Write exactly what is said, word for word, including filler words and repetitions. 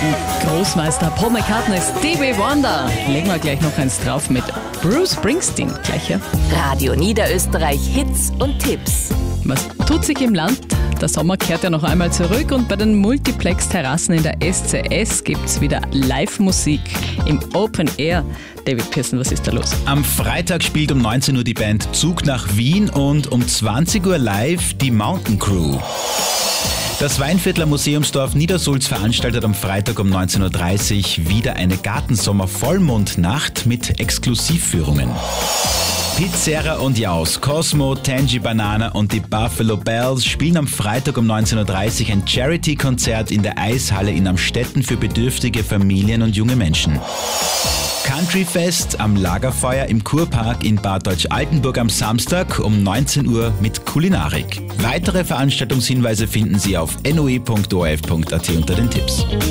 Großmeister Paul McCartney, Stevie Wonder. Legen wir gleich noch eins drauf mit Bruce Springsteen. Gleich, ja? Radio Niederösterreich Hits und Tipps. Was tut sich im Land? Der Sommer kehrt ja noch einmal zurück und bei den Multiplex-Terrassen in der S C S gibt es wieder Live-Musik im Open Air. David Pearson, was ist da los? Am Freitag spielt um neunzehn Uhr die Band Zug nach Wien und um zwanzig Uhr live die Mountain Crew. Das Weinviertler Museumsdorf Niedersulz veranstaltet am Freitag um neunzehn Uhr dreißig wieder eine Gartensommer-Vollmondnacht mit Exklusivführungen. Pizzeria und Jaus, Cosmo, Tangy Banana und die Buffalo Bells spielen am Freitag um neunzehn Uhr dreißig ein Charity-Konzert in der Eishalle in Amstetten für bedürftige Familien und junge Menschen. Countryfest am Lagerfeuer im Kurpark in Bad Deutsch-Altenburg am Samstag um neunzehn Uhr mit Kulinarik. Weitere Veranstaltungshinweise finden Sie auf n o e punkt o r f punkt a t unter den Tipps.